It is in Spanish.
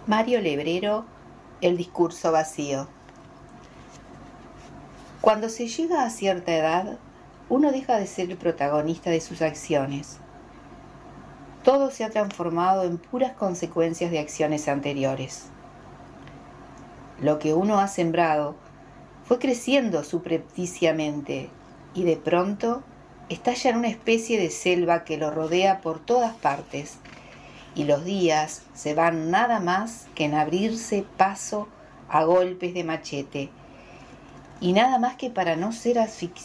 Mario Lebrero, El discurso vacío. Cuando se llega a cierta edad, uno deja de ser el protagonista de sus acciones. Todo se ha transformado en puras consecuencias de acciones anteriores. Lo que uno ha sembrado fue creciendo subrepticiamente y de pronto estalla en una especie de selva que lo rodea por todas partes, y los días se van nada más que en abrirse paso a golpes de machete, y nada más que para no ser